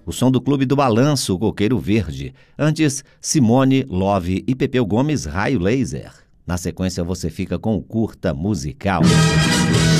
O som do Clube do Balanço, Coqueiro Verde. Antes, Simone, Love e Pepeu Gomes, Raio Laser. Na sequência, você fica com o Curta Musical.